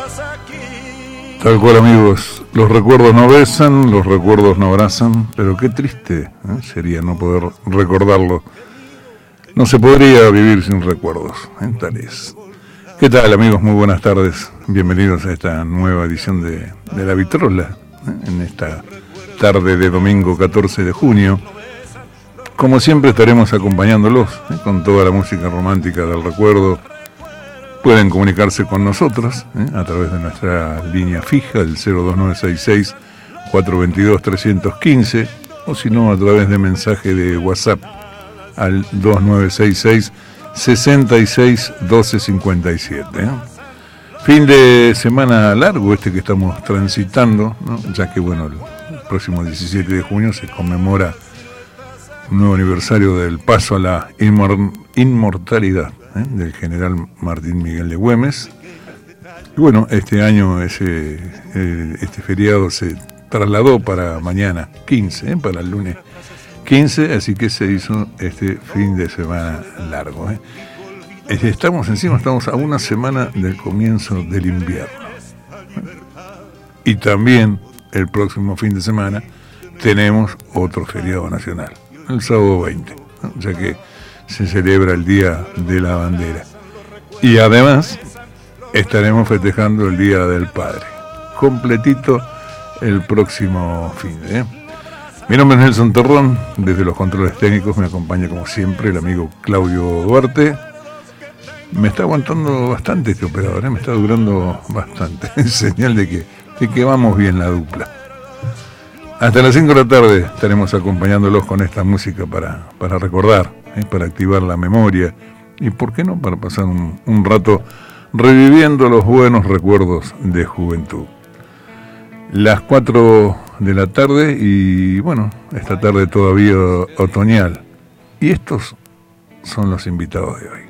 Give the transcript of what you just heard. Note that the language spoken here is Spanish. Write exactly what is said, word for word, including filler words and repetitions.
Tal cual, amigos, los recuerdos no besan, los recuerdos no abrazan, pero qué triste ¿eh? sería no poder recordarlo. No se podría vivir sin recuerdos, ¿eh? Tal es. ¿Qué tal, amigos? Muy buenas tardes. Bienvenidos a esta nueva edición de, de La Vitrola, ¿eh? en esta tarde de domingo catorce de junio. Como siempre estaremos acompañándolos ¿eh? con toda la música romántica del recuerdo. Pueden comunicarse con nosotros ¿eh? a través de nuestra línea fija, el cero dos nueve seis seis, cuatro dos dos, tres uno cinco, o si no, a través de mensaje de WhatsApp al dos nueve seis seis, seis seis uno dos cinco siete. ¿eh? Fin de semana largo este que estamos transitando, ¿no? Ya que, bueno, el próximo diecisiete de junio se conmemora un nuevo aniversario del paso a la inmor- inmortalidad ¿eh? del general Martín Miguel de Güemes. Y bueno, este año ese, eh, este feriado se trasladó para mañana quince, ¿eh? para el lunes quince, así que se hizo este fin de semana largo. ¿eh? Estamos encima, estamos a una semana del comienzo del invierno. Y también el próximo fin de semana tenemos otro feriado nacional, el sábado veinte, ¿no? Ya que se celebra el Día de la Bandera. Y además estaremos festejando el Día del Padre, completito el próximo fin de. ¿eh? Mi nombre es Nelson Terrón, desde los controles técnicos me acompaña como siempre el amigo Claudio Duarte. Me está aguantando bastante este operador, ¿eh? me está durando bastante, es señal de que, de que vamos bien la dupla. Hasta las cinco de la tarde estaremos acompañándolos con esta música para, para recordar, ¿eh? para activar la memoria y, ¿por qué no?, para pasar un, un rato reviviendo los buenos recuerdos de juventud. Las cuatro de la tarde y, bueno, esta tarde todavía otoñal. Y estos son los invitados de hoy.